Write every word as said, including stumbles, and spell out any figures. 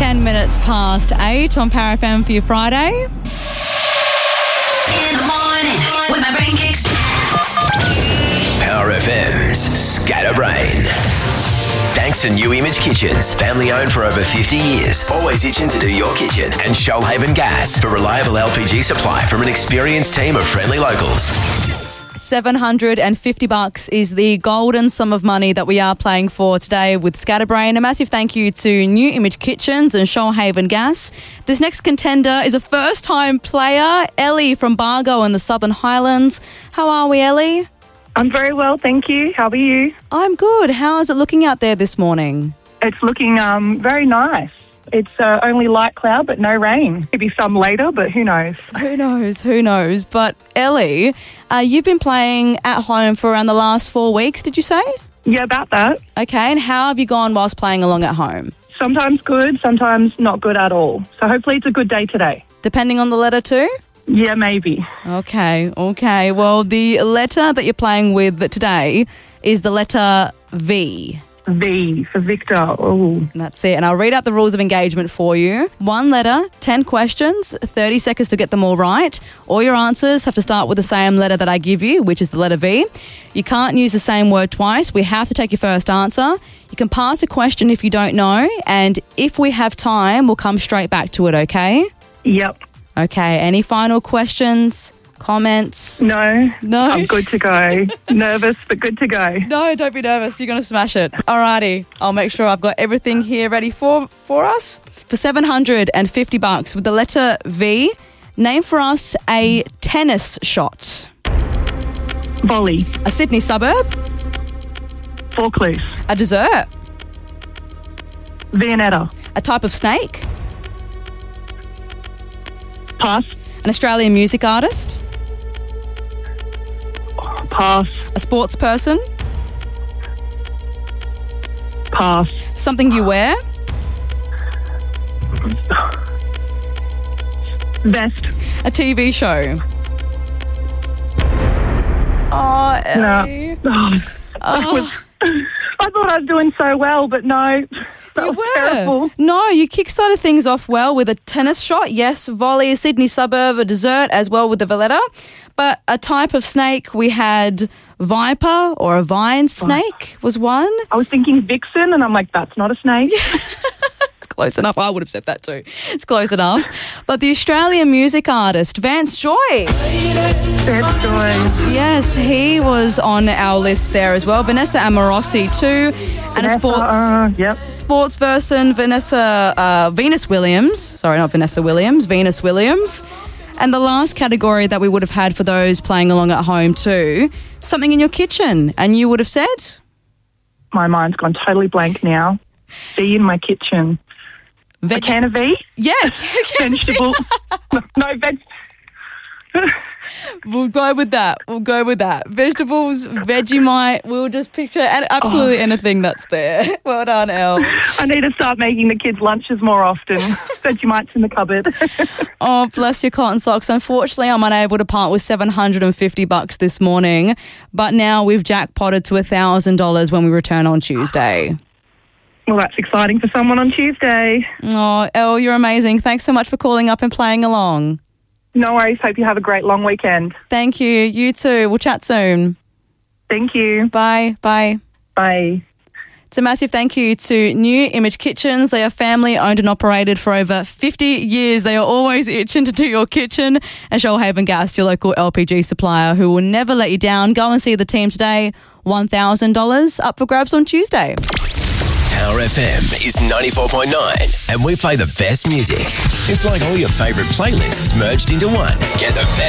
ten minutes past eight on Power F M for your Friday. In the morning, when my brain kicks. Power F M's Scatterbrain. Thanks to New Image Kitchens, family owned for over fifty years. Always itching to do your kitchen. And Shoalhaven Gas for reliable L P G supply from an experienced team of friendly locals. seven hundred fifty bucks is the golden sum of money that we are playing for today with Scatterbrain. A massive thank you to New Image Kitchens and Shoalhaven Gas. This next contender is a first-time player, Ellie from Bargo in the Southern Highlands. How are we, Ellie? I'm very well, thank you. How are you? I'm good. How is it looking out there this morning? It's looking um, very nice. It's uh, only light cloud, but no rain. Maybe some later, but who knows? Who knows? Who knows? But Ellie, uh, you've been playing at home for around the last four weeks, did you say? Yeah, about that. Okay, and how have you gone whilst playing along at home? Sometimes good, sometimes not good at all. So hopefully it's a good day today. Depending on the letter too? Yeah, maybe. Okay, okay. Well, the letter that you're playing with today is the letter V. V for Victor. Oh, And that's it. And I'll read out the rules of engagement for you. One letter, ten questions, thirty seconds to get them all right. All your answers have to start with the same letter that I give you, which is the letter V. You can't use the same word twice. We have to take your first answer. You can pass a question if you don't know. And if we have time, we'll come straight back to it, okay? yep. Okay, any final questions, comments? No, No? I'm good to go. Nervous, but good to go. No, don't be nervous. You're going to smash it. Alrighty, I'll make sure I've got everything here ready for, for us. For seven hundred fifty bucks with the letter V, name for us a tennis shot. Volley, A Sydney suburb. Vaucluse, A dessert. Viennetta, A type of snake. pass, An Australian music artist. pass, A sports person. pass, Something you wear. vest. A T V show. Oh, Ellie. No. Oh, that Oh. was, I thought I was doing so well, but no. That You was were. terrible. No, you kickstarted things off well with a tennis shot. Yes, volley, a Sydney suburb, a dessert as well with the Valletta. But a type of snake, we had viper or a vine snake was one. I was thinking vixen, and I'm like, that's not a snake. It's close enough. I would have said that too. It's close enough. But the Australian music artist, Vance Joy. That's joy. Yes, he was on our list there as well. Vanessa Amorosi too. And a sports Uh, yep. sports person, Vanessa uh, Venus Williams. Sorry, not Vanessa Williams, Venus Williams. And the last category that we would have had for those playing along at home too, something in your kitchen. And you would have said? My mind's gone totally blank now. V in my kitchen. Veg- A can of V? yeah. Vegetable. no, no, veg. We'll go with that. We'll go with that. Vegetables, Vegemite, we'll just picture and absolutely Oh. anything that's there. Well done, Elle. I need to start making the kids' lunches more often. Vegemite's in the cupboard. Oh, bless your cotton socks. Unfortunately, I'm unable to part with seven hundred fifty bucks this morning, but now we've jackpotted to one thousand dollars when we return on Tuesday. Well, that's exciting for someone on Tuesday. Oh, Elle, you're amazing. Thanks so much for calling up and playing along. No worries. Hope you have a great long weekend. Thank you. You too. We'll chat soon. Thank you. Bye. Bye. Bye. It's a massive thank you to New Image Kitchens. They are family owned and operated for over fifty years. They are always itching to do your kitchen. And Shoalhaven Gas, your local L P G supplier who will never let you down. Go and see the team today. one thousand dollars up for grabs on Tuesday. Power F M is ninety-four point nine and we play the best music. It's like all your favourite playlists merged into one. Get the best.